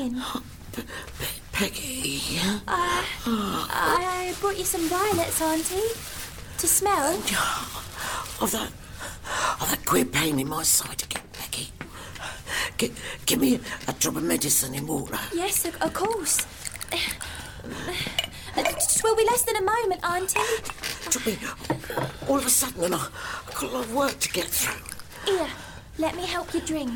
doing? Peggy. I brought you some violets, Auntie. To smell. Of that queer pain in my side again, Peggy. Give me a drop of medicine in water. Yes, of course. Twill be less than a moment, Auntie. Took me all of a sudden, and I've got a lot of work to get through. Here, let me help you drink.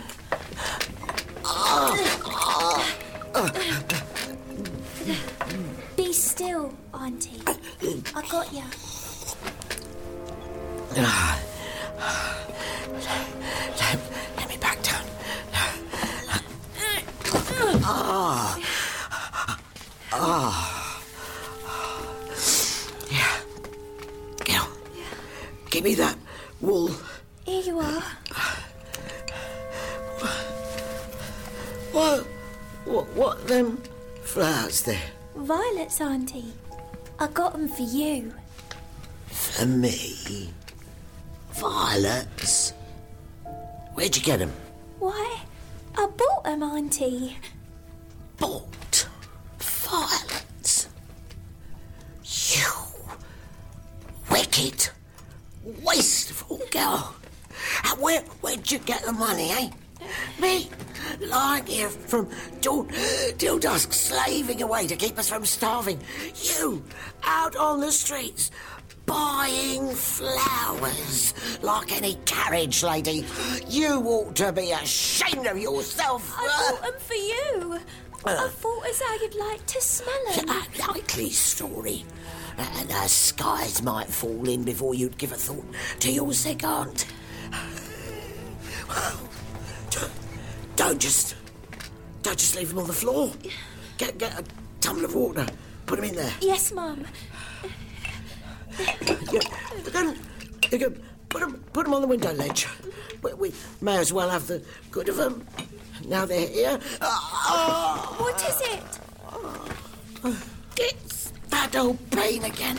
Be still, Auntie. I got you. Let me back down. Yeah. Girl, give me that wool. Here you are. What them flowers there? Violets, Auntie. I got them for you. For me? Violets? Where'd you get them? Why, I bought them, Auntie. Bought violets? You wicked, wasteful girl. And where'd you get the money, eh? Me, lying here from dawn till dusk, slaving away to keep us from starving. You, out on the streets, buying flowers like any carriage lady. You ought to be ashamed of yourself. I bought them for you. I thought as how you'd like to smell them. A likely story. And the skies might fall in before you'd give a thought to your sick aunt. Well, don't just leave them on the floor. Get a tumbler of water. Put them in there. Yes, Mum. You can put them on the window ledge. We may as well have the good of them. Now they're here. What is it? It's that old pain again.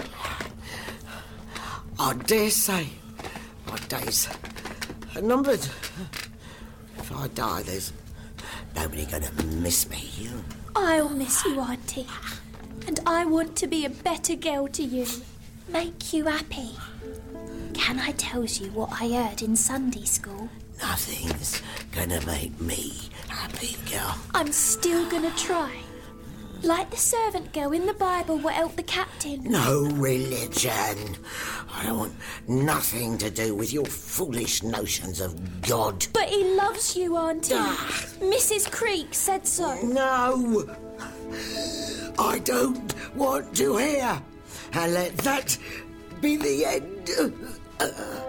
I dare say my days are numbered. If I die, there's nobody going to miss me. I'll miss you, Auntie. And I want to be a better girl to you. Make you happy. Can I tell you what I heard in Sunday school? Nothing's gonna make me happy, girl. I'm still gonna try. Like the servant girl in the Bible what helped the captain. No religion. I don't want nothing to do with your foolish notions of God. But he loves you, Auntie. Mrs. Creek said so. No. I don't want to hear. And let that be the end.